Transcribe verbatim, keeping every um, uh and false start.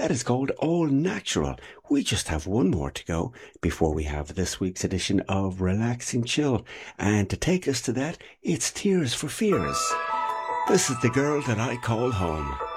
That is called All Natural. We just have one more to go before we have this week's edition of Relaxing Chill. And to take us to that, it's Tears for Fears. This is The Girl That I Call Home.